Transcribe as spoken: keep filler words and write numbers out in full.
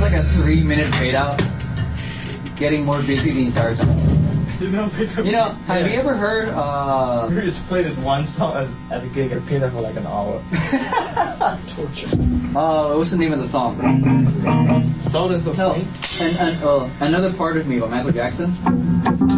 like a three minute fade out, getting more busy the entire time. You know, you know have yeah. you ever heard? Uh, we just play this one song at, at a gig and play that for like an hour. Torture. Uh, what's the name of the song? Sultans of No, Swing? and, and uh, Another Part of Me by Michael Jackson.